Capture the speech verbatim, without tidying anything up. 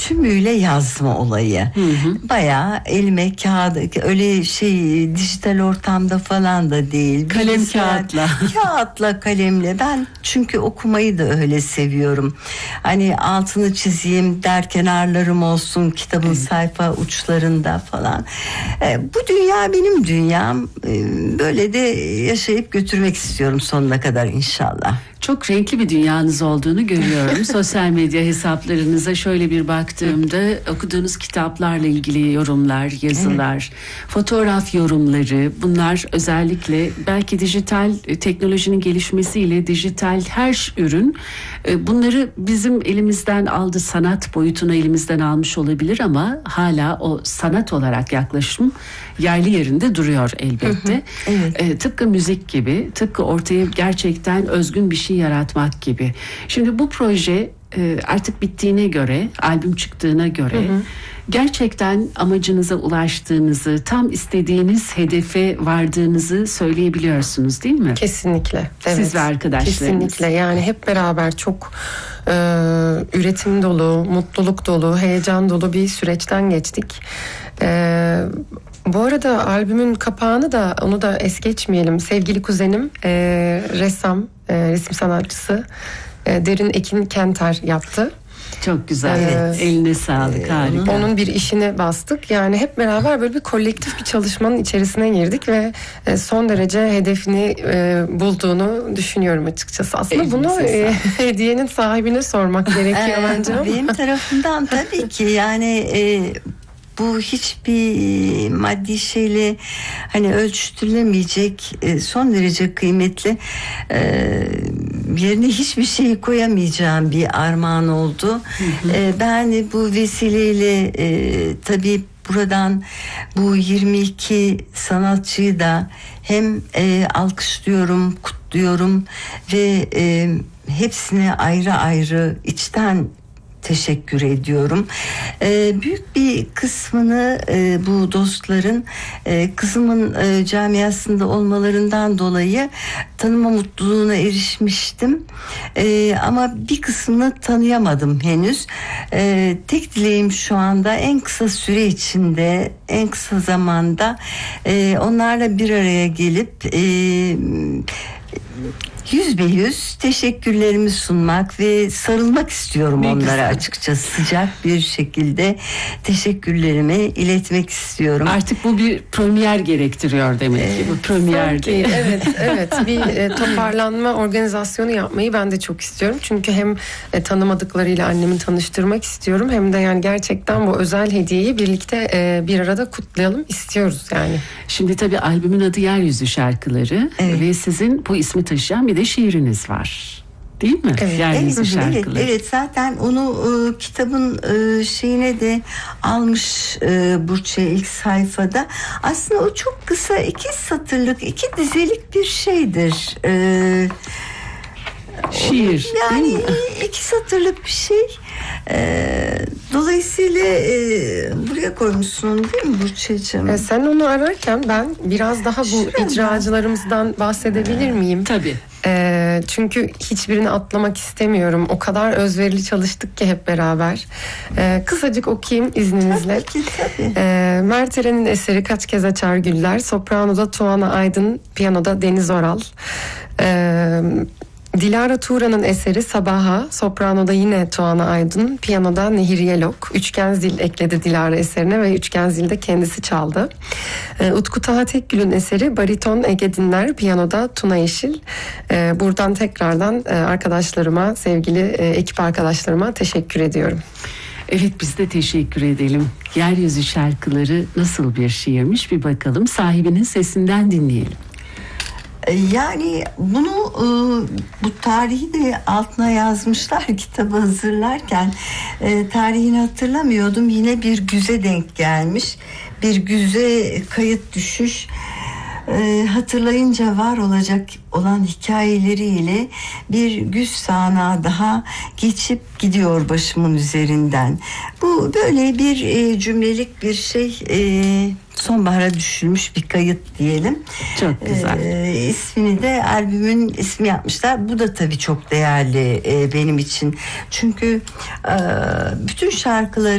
tümüyle yazma olayı. Hı hı. Bayağı elime kağıt, öyle şey dijital ortamda falan da değil. Kalem Bilgisayar, kağıtla. Kağıtla kalemle. Ben çünkü okumayı da öyle seviyorum. Hani altını çizeyim, der kenarlarım olsun kitabın evet. sayfa uçlarında falan. E, bu dünya benim dünyam. E, böyle de yaşayıp götürmek istiyorum sonuna kadar inşallah. Çok renkli bir dünyanız olduğunu görüyorum. Sosyal medya hesaplarınıza şöyle bir baktığımda okuduğunuz kitaplarla ilgili yorumlar, yazılar, evet. fotoğraf yorumları, bunlar özellikle belki dijital teknolojinin gelişmesiyle dijital her ürün bunları bizim elimizden aldı, sanat boyutuna elimizden almış olabilir ama hala o sanat olarak yaklaşım yerli yerinde duruyor elbette. Hı hı, evet. e, tıpkı müzik gibi, tıpkı ortaya gerçekten özgün bir şey yaratmak gibi. Şimdi bu proje e, artık bittiğine göre, albüm çıktığına göre hı hı. gerçekten amacınıza ulaştığınızı, tam istediğiniz hedefe vardığınızı söyleyebiliyorsunuz değil mi? Kesinlikle. Evet. Siz ve arkadaşlarınız. Kesinlikle, yani hep beraber çok e, üretim dolu, mutluluk dolu, heyecan dolu bir süreçten geçtik. E, Bu arada albümün kapağını da, onu da es geçmeyelim. Sevgili kuzenim e, ressam, e, resim sanatçısı e, Derin Ekin Kenter yaptı. Çok güzel. Evet. Eline sağlık. Ee, harika. Onun bir işini bastık. Yani hep beraber böyle bir kolektif bir çalışmanın içerisine girdik ve son derece hedefini e, bulduğunu düşünüyorum açıkçası. Aslında Elinize bunu e, hediyenin sahibine sormak gerekiyor bence. Benim tarafımdan tabii ki yani e, bu hiçbir maddi şeyle hani ölçütülemeyecek, son derece kıymetli, yerine hiçbir şeyi koyamayacağım bir armağan oldu. Hı hı. Ben bu vesileyle tabii buradan bu yirmi iki sanatçıyı da hem alkışlıyorum, kutluyorum ve hepsine ayrı ayrı içten teşekkür ediyorum. Ee, büyük bir kısmını e, bu dostların e, kızımın e, camiasında olmalarından dolayı tanıma mutluluğuna erişmiştim. E, ama bir kısmını tanıyamadım henüz. E, tek dileğim şu anda en kısa süre içinde, en kısa zamanda e, onlarla bir araya gelip e, yüz be yüz teşekkürlerimi sunmak ve sarılmak istiyorum ne onlara güzel. Açıkçası sıcak bir şekilde teşekkürlerimi iletmek istiyorum. Artık bu bir premier gerektiriyor demek ki bu premierde. Evet, evet bir e, toparlanma organizasyonu yapmayı ben de çok istiyorum. Çünkü hem e, tanımadıklarıyla annemi tanıştırmak istiyorum hem de yani gerçekten bu özel hediyeyi birlikte e, bir arada kutlayalım istiyoruz yani. Şimdi tabii albümün adı Yeryüzü Şarkıları evet. ve sizin bu ismi taşıyan bir de şiiriniz var. Değil mi? Evet, Yeryüzü evet, Şarkıları. Evet, evet zaten onu e, kitabın e, şeyine de almış e, Burç'e ilk sayfada. Aslında o çok kısa iki satırlık, iki dizelik bir şeydir. E, Şiir. Yani iki satırlık bir şey. Ee, dolayısıyla e, buraya koymuşsun değil mi Burçacığım? E, sen onu ararken ben biraz daha bu Şurada. icracılarımızdan bahsedebilir miyim? Tabii. E, çünkü hiçbirini atlamak istemiyorum. O kadar özverili çalıştık ki hep beraber. E, kısacık okuyayım izninizle. Tabii ki, tabii. E, Mert Eren'in eseri Kaç Kez Açar Güller. Soprano'da Tuana Aydın, piyanoda Deniz Oral. E, Dilara Turan'ın eseri Sabaha, sopranoda yine Tuana Aydın, piyanoda Nehir Yelok. Üçgen zil ekledi Dilara eserine ve üçgen zilde kendisi çaldı. Ee, Utku Taha Tekgül'ün eseri bariton Ege Dinler, piyanoda Tuna Yeşil. Ee, buradan tekrardan e, arkadaşlarıma, sevgili e, ekip arkadaşlarıma teşekkür ediyorum. Evet, biz de teşekkür edelim. Yeryüzü Şarkıları nasıl bir şiirmiş bir bakalım. Sahibinin sesinden dinleyelim. Yani bunu bu tarihi de altına yazmışlar kitabı hazırlarken, tarihini hatırlamıyordum, yine bir güze denk gelmiş, bir güze kayıt düşüş. E, hatırlayınca var olacak olan hikayeleriyle bir güz sahna daha geçip gidiyor başımın üzerinden. Bu böyle bir e, cümlelik bir şey, e, sonbahara düşülmüş bir kayıt diyelim. Çok güzel. E, ismini de albümün ismi yapmışlar. Bu da tabii çok değerli e, benim için. Çünkü e, bütün şarkıları